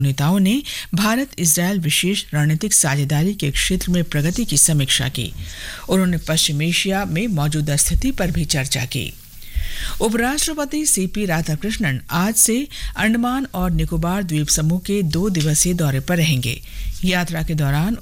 नेताओं ने भारत इजरायल विशेष रणनीतिक साझेदारी के क्षेत्र में प्रगति की समीक्षा की। उन्होंने पश्चिम एशिया में मौजूदा स्थिति पर भी चर्चा की। उपराष्ट्रपति सीपी राधाकृष्णन आज से अंडमान और निकोबार द्वीप समूह के 2 दिवसीय दौरे पर रहेंगे। यात्रा के दौरान